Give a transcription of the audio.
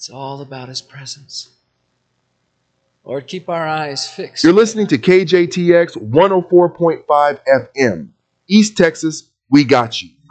It's all about his presence. Lord, keep our eyes fixed. You're listening to KJTX 104.5 FM. East Texas, we got you.